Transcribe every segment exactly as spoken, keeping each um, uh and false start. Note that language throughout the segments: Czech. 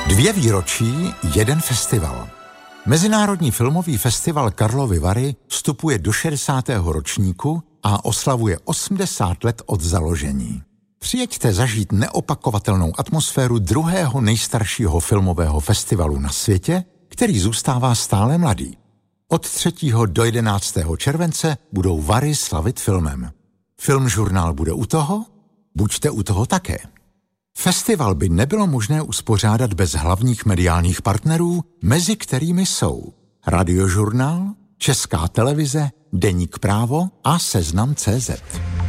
Dvě výročí, jeden festival. Mezinárodní filmový festival Karlovy Vary vstupuje do šedesátého ročníku a oslavuje osmdesát let od založení. Přijeďte zažít neopakovatelnou atmosféru druhého nejstaršího filmového festivalu na světě, který zůstává stále mladý. Od třetího do jedenáctého července budou Vary slavit filmem. Filmžurnál bude u toho? Buďte u toho také. Festival by nebylo možné uspořádat bez hlavních mediálních partnerů, mezi kterými jsou Radiožurnál, Česká televize, Deník Právo a Seznam tečka cé zet.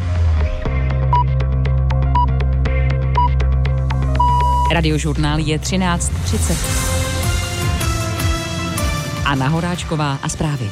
Radiožurnál je třináct třicet. Anna Horáčková a zprávy.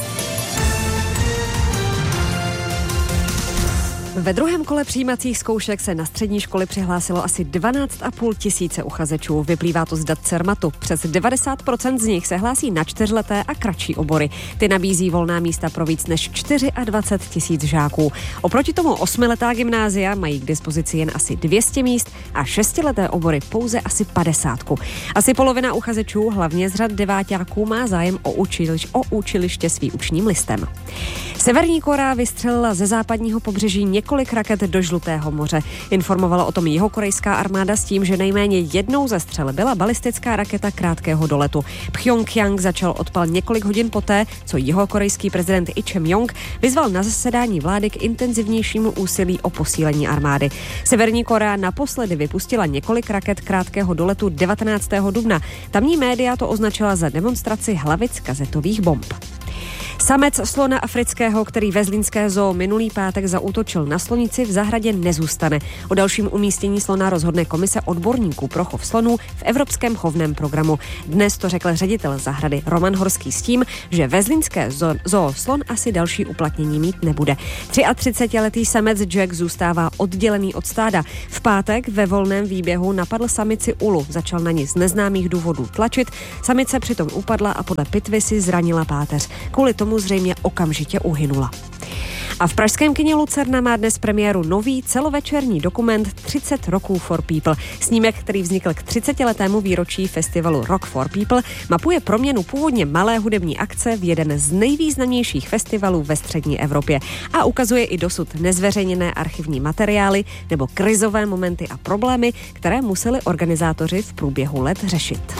Ve druhém kole přijímacích zkoušek se na střední školy přihlásilo asi dvanáct a půl tisíce uchazečů. Vyplývá to z dat Cermatu. Přes devadesát procent z nich se hlásí na čtyřleté a kratší obory. Ty nabízí volná místa pro víc než dvacet čtyři tisíc žáků. Oproti tomu osmiletá gymnázia mají k dispozici jen asi dvě stě míst a šestileté obory pouze asi padesátku. Asi polovina uchazečů, hlavně z řad deváťáků, má zájem o, učiliš, o učiliště s výučním listem. Severní Korea vystřelila ze západního pobřeží několik raket do Žlutého moře. Informovala o tom jihokorejská armáda s tím, že nejméně jednou ze střel byla balistická raketa krátkého doletu. Pchjongjang začal odpal několik hodin poté, co jihokorejský prezident Lee Jae-myung vyzval na zasedání vlády k intenzivnějšímu úsilí o posílení armády. Severní Korea naposledy vypustila několik raket krátkého doletu devatenáctého dubna. Tamní média to označila za demonstraci hlavic kazetových bomb. Samec slona afrického, který ve zlínské zoo minulý pátek zaútočil na slonici, v zahradě nezůstane. O dalším umístění slona rozhodne komise odborníků pro chov slonů v Evropském chovném programu. Dnes to řekl ředitel zahrady Roman Horský s tím, že ve zlínské zoo slon asi další uplatnění mít nebude. třiatřicetiletý samec Jack zůstává oddělený od stáda. V pátek ve volném výběhu napadl samici Ulu, začal na ní z neznámých důvodů tlačit. Samice přitom upadla a podle pitvy si zranila páteř. Kvůli tomu zřejmě okamžitě uhynula. A v pražském kině Lucerna má dnes premiéru nový celovečerní dokument třicet roků for People. Snímek, který vznikl k třicetiletému výročí festivalu Rock for People, mapuje proměnu původně malé hudební akce v jeden z nejvýznamnějších festivalů ve střední Evropě a ukazuje i dosud nezveřejněné archivní materiály nebo krizové momenty a problémy, které museli organizátoři v průběhu let řešit.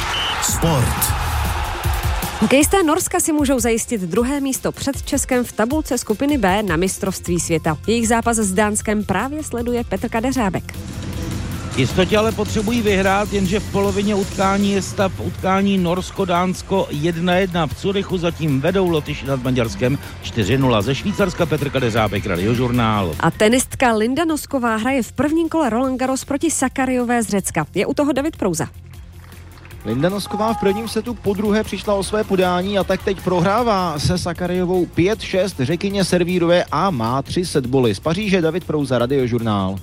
Sport. Hokejisté Norska si můžou zajistit druhé místo před Českem v tabulce skupiny B na mistrovství světa. Jejich zápas s Dánskem právě sleduje Petr Kadeřábek. Jistotě ale potřebují vyhrát, jenže v polovině utkání je stav utkání Norsko-Dánsko jedna jedna. V Curychu zatím vedou Lotyši nad Maďarskem čtyři nula. Ze Švýcarska Petr Kadeřábek, Radiožurnál. A tenistka Linda Nosková hraje v prvním kole Roland Garros proti Sakariové z Řecka. Je u toho David Prouza. Linda Nosková v prvním setu podruhé přišla o své podání a tak teď prohrává se Sakarajovou pět šest, Řekyně servíruje a má tři setboly. Z Paříže David Prouza, Radiožurnál.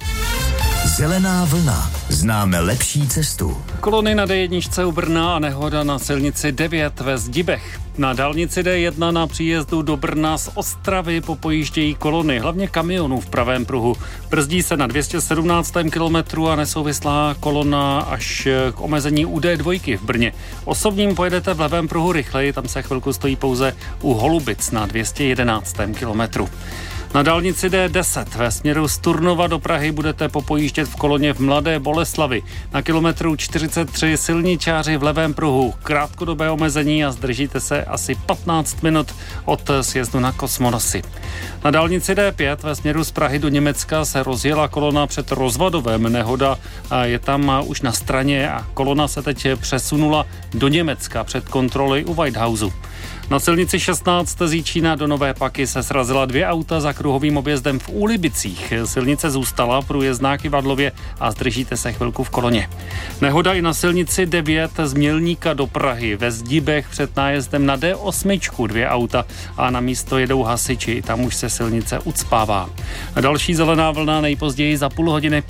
Zelená vlna. Známe lepší cestu. Kolony na dé jedna u Brna a nehoda na silnici devět ve Zdibech. Na dálnici dé jedna na příjezdu do Brna z Ostravy popojíždějí kolony, hlavně kamionů v pravém pruhu. Brzdí se na dvě stě sedmnáctém kilometru a nesouvislá kolona až k omezení u dé dva v Brně. Osobním pojedete v levém pruhu rychleji, tam se chvilku stojí pouze u Holubic na dvě stě jedenáctém kilometru. Na dálnici dé deset ve směru z Turnova do Prahy budete popojíždět v koloně v Mladé Boleslavi. Na kilometru čtyřicet tři silničáři v levém pruhu. Krátkodobé omezení a zdržíte se asi patnáct minut od sjezdu na Kosmonosy. Na dálnici dé pět ve směru z Prahy do Německa se rozjela kolona před Rozvadovem. Nehoda je tam už na straně a kolona se teď přesunula do Německa před kontroly u Whitehouseu. Na silnici šestnáct z Jíčína do Nové Paky se srazila dvě auta za kruhovým objezdem v Úlibicích. Silnice zůstala, průjezdná Kyvadlově a zdržíte se chvilku v koloně. Nehoda i na silnici devět z Mělníka do Prahy. Ve Zdibech před nájezdem na dé osm dvě auta a na místo jedou hasiči. Tam už se silnice ucpává. Další zelená vlna nejpozději za půl hodiny.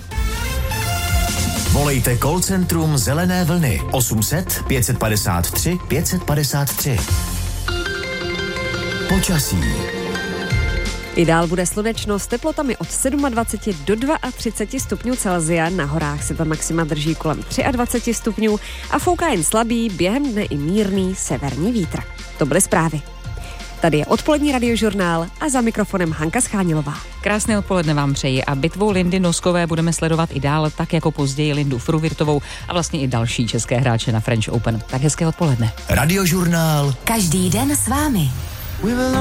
Volejte call centrum Zelené vlny osm set pět padesát tři pět padesát tři. Počasí. I dál bude slunečno s teplotami od dvacet sedm do třicet dva stupňů Celsia, na horách se ta maxima drží kolem dvacet tři stupňů a fouká jen slabý, během dne i mírný severní vítr. To byly zprávy. Tady je odpolední radiožurnál a za mikrofonem Hanka Schánilová. Krásné odpoledne vám přeji a bitvu Lindy Noskové budeme sledovat i dál, tak jako později Lindu Fruvirtovou a vlastně i další české hráče na French Open. Tak hezké odpoledne. Radiožurnál. Každý den s vámi.